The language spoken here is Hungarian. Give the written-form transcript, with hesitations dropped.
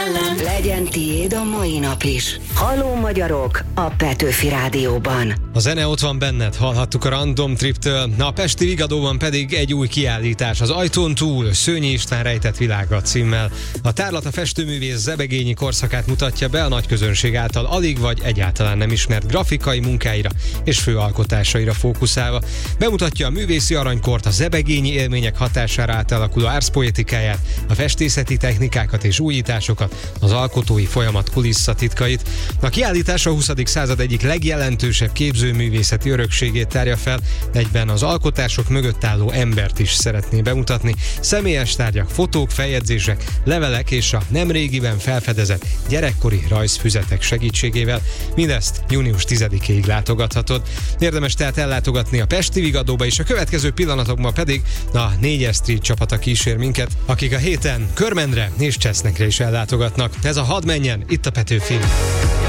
Jellem. Legyen tiéd a mai nap is. Halló magyarok a Petőfi Rádióban. A zene ott van benned, hallhattuk a Random Triptől, a Pesti Vigadóban pedig egy új kiállítás, az Ajtón túl, Szőnyi István rejtett világa címmel. A tárlat a festőművész zebegényi korszakát mutatja be a nagy közönség által alig vagy egyáltalán nem ismert grafikai munkáira és főalkotásaira fókuszálva. Bemutatja a művészi aranykort, a zebegényi élmények hatására átalakuló árszpoetikáját, a festészeti technikákat és újításokat, az alkotói folyamat kulisszatitkait. A kiállítás a 20. század egyik legjelentősebb képzőművészeti örökségét tárja fel, egyben az alkotások mögött álló embert is szeretné bemutatni. Személyes tárgyak, fotók, feljegyzések, levelek és a nemrégiben felfedezett gyerekkori rajzfüzetek segítségével. Mindezt június 10-ig látogathatod. Érdemes tehát ellátogatni a Pesti Vigadóba, és a következő pillanatokban pedig a 4-es Street csapata kísér minket, akik a héten Körmendre és Csesznekre is ellátogatnak. Ez a Hadd menjen, itt a Petőfin.